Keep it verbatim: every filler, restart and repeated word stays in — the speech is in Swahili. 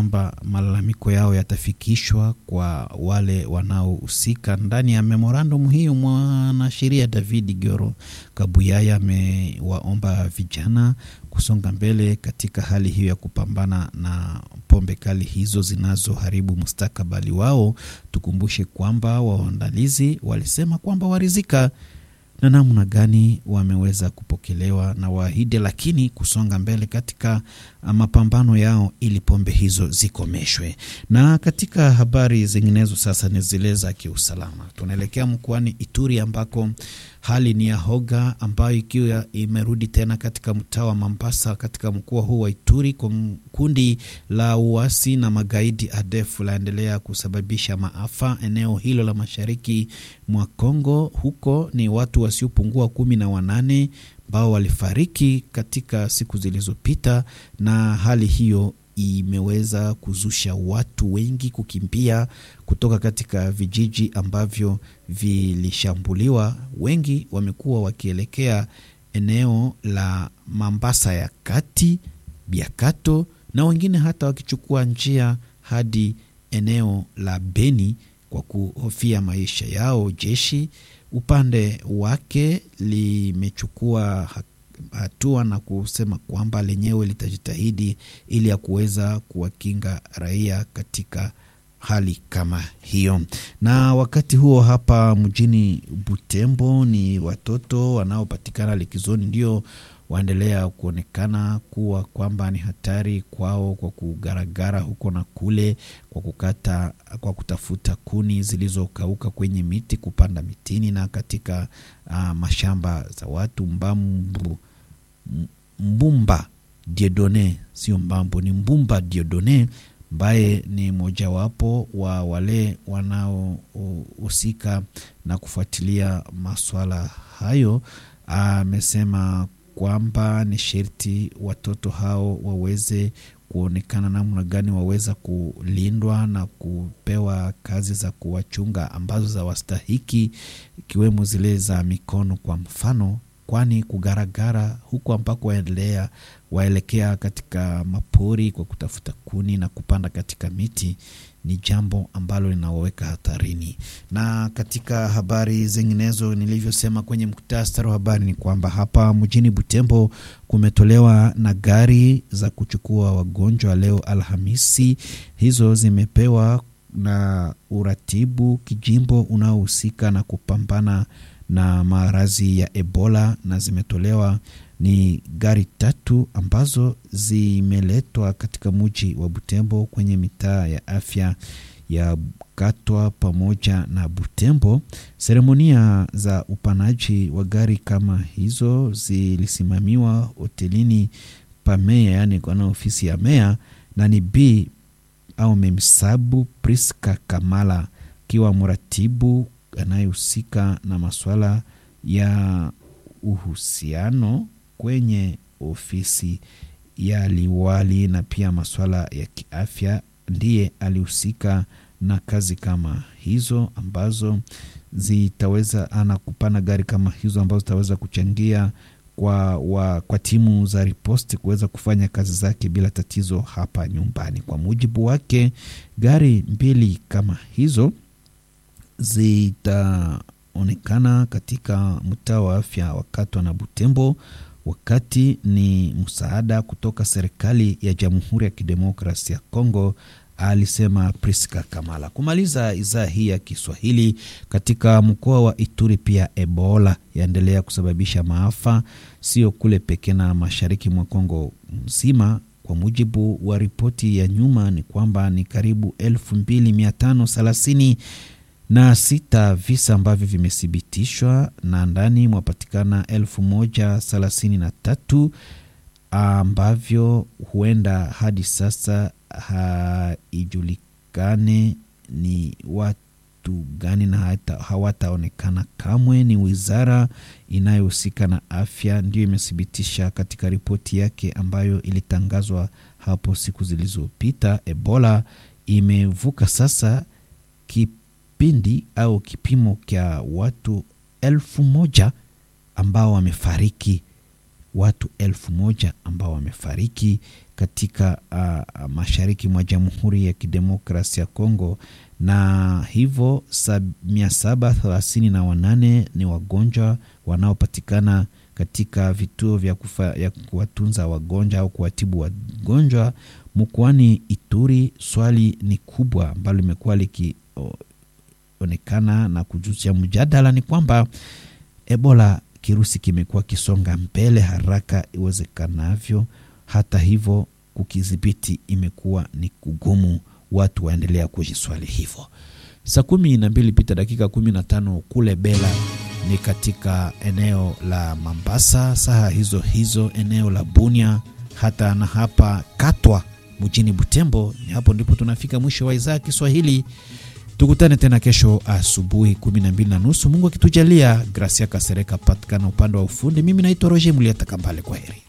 kwamba malalamiko yao yatafikishwa kwa wale wanaohusika. Ndani ya memorandum hiyo, mwanasheria David Goro Kabuyaya amewaomba vijana kusonga mbele katika hali hiyo ya kupambana na pombe kali hizo zinazoharibu mustakabali wao. Tukumbushe kwamba waandalizi walisema kwamba warizika na namna gani wameweza kupokelewa na waahidi lakini kusonga mbele katika mapambano yao ili pombe hizo zikomeshwe. Na katika habari zinginezo sasa ni zile za kiusalama. Tunaelekea mkoani Ituri ambako hali ni ya hoga ambayo ikiwa imerudi tena katika mtaa wa Mombasa. Katika mkoa huu wa Ituri, kundi la uasi na magaidi A D F laendelea kusababisha maafa eneo hilo la mashariki mwa Kongo. Huko ni watu wasiopungua kumi na wanane ambao walifariki katika siku zilizopita, na hali hiyo imeweza kuzusha watu wengi kukimbia kutoka katika vijiji ambavyo vilishambuliwa. Wengi wamekuwa wakielekea eneo la Mombasa ya kati, Biakato, na wengine hata wakichukua njia hadi eneo la Beni kwa kuhofia maisha yao. Jeshi upande wake limechukua hatua na kusema kwamba lenyewe litajitahidi ili ya kuweza kuwakinga raia katika hali kama hiyo. Na wakati huo hapa mjini Butembo, ni watoto wanaopatikana likizoni ndio waendelea kuonekana kuwa kwamba ni hatari kwao kwa kugaragara huko na kule, kwa kukata, kwa kutafuta kuni zilizokauka kwenye miti, kupanda mitini na katika uh, mashamba za watu. Mbambu Mbumba Diedone, sio Mbambu, ni Mbumba Diedone ambaye ni mojawapo wa wale wanaohusika na kufuatilia masuala hayo, amesema kwamba ni sharti watoto hao waweze kuonekana namna gani waweza kulindwa na kupewa kazi za kuwachunga ambazo za wastahiki, ikiwemo zile za mikono kwa mfano, kwani kugaragara huko ambako waendelea waelekea katika mapori kwa kutafuta kuni na kupanda katika miti ni jambo ambalo linawaweka hatarini. Na katika habari zinginezo nilivyosema kwenye muktasari wa habari ni kwamba hapa mjini Butembo kumetolewa na gari za kuchukua wagonjwa leo Alhamisi. Hizo zimepewa na uratibu kijimbo unaohusika na kupambana na maradhi ya Ebola, na zimetolewa ni gari tatu ambazo zimeletwa katika mji wa Butembo kwenye mitaa ya afya ya Katwa pamoja na Butembo. Seremonia za upanaji wa gari kama hizo zilisimamiwa hotelini pa meya, yani kwa ofisi ya meya, na ni B au Memsabu Priska Kamala kiwa mratibu anayehusika na masuala ya uhusiano kwenye ofisi ya liwali na pia masuala ya kiafya. Ndiye alihusika na kazi kama hizo ambazo zitaweza ana kupana gari kama hizo ambazo zitaweza kuchangia kwa, wa, kwa timu za riposti kuweza kufanya kazi zake bila tatizo hapa nyumbani. Kwa mujibu wake, gari mbili kama hizo zitaonekana katika mtaa wa afya wa Katwa na Butembo, wakati ni msaada kutoka serikali ya Jamhuri ya Kidemokrasia ya Kongo, alisema Priska Kamala. Kumaliza idhaa hii ya Kiswahili, katika mkoa wa Ituri pia Ebola yaendelea kusababisha maafa, sio kule pekee na mashariki mwa Kongo mzima. Kwa mujibu wa ripoti ya nyuma ni kwamba ni karibu elfu mbili mia tano thelathini na sita visa ambavyo vimethibitishwa, na ndani mwapatikana elfu moja thelathini na tatu ambavyo huenda hadi sasa haijulikane ni watu gani na hata hawataonekana kamwe. Ni wizara inayohusika na afya ndio imethibitisha katika ripoti yake ambayo ilitangazwa hapo siku zilizopita. Ebola imevuka sasa kipindi au kipimo cha watu elfu moja ambao wamefariki, watu elfu moja ambao wamefariki katika uh, mashariki mwa Jamhuri ya Kidemokrasia ya Kongo, na hivyo mia saba thelathini na wanane ni wagonjwa wanaopatikana katika vituo vya kufa, ya kuwatunza wagonjwa au kuwatibu wagonjwa mkoani Ituri. Swali ni kubwa ambalo limekuwa likionekana na kujutia mjadala ni kwamba Ebola, kirusi kimekuwa kisonga mbele haraka iwezekanavyo. Hata hivyo kukidhibiti imekuwa ni kugumu. Watu waendelea kujiswali hivyo. Saa kumi na mbili pita dakika kumi na tano kule Bela ni katika eneo la Mambasa, saa hizo hizo eneo la Bunia, hata na hapa Katwa mjini Butembo. Ni hapo ndipo tunafika mwisho wa idhaa Kiswahili. Tukutane tena kesho asubuhi kumi na mbili na nusu Mungu akitujalia. Gracia Kasereka patikana upande wa ufundi. Mimi naitwa Roger Muliata Kambale. Kwaheri.